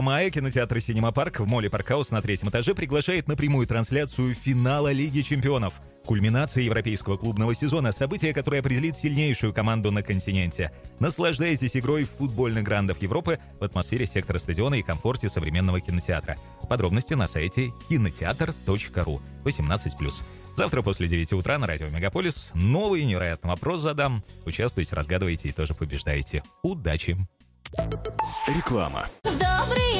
Мая кинотеатр «Синема Парк» в молле «Паркхаус» на 3-м этаже приглашает на прямую трансляцию финала Лиги чемпионов. Кульминация европейского клубного сезона, событие, которое определит сильнейшую команду на континенте. Наслаждайтесь игрой футбольных грандов Европы в атмосфере сектора стадиона и комфорте современного кинотеатра. Подробности на сайте кинотеатр.ру 18+. Завтра после 9 утра на радио «Мегаполис» новый невероятный вопрос задам. Участвуйте, разгадывайте и тоже побеждаете. Удачи! Реклама. В добрые